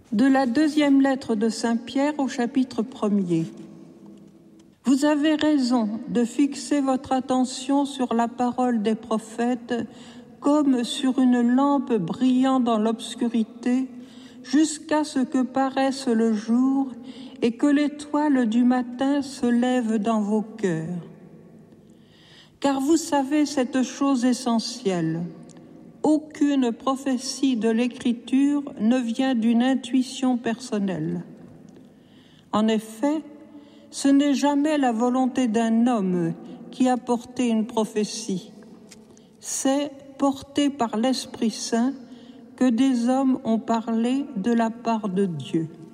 De la deuxième lettre de Saint Pierre au chapitre 1er. Vous avez raison de fixer votre attention sur la parole des prophètes comme sur une lampe brillant dans l'obscurité jusqu'à ce que paraisse le jour et que l'étoile du matin se lève dans vos cœurs. Car vous savez cette chose essentielle. Aucune prophétie de l'Écriture ne vient d'une intuition personnelle. En effet, ce n'est jamais la volonté d'un homme qui a porté une prophétie. C'est porté par l'Esprit Saint que des hommes ont parlé de la part de Dieu.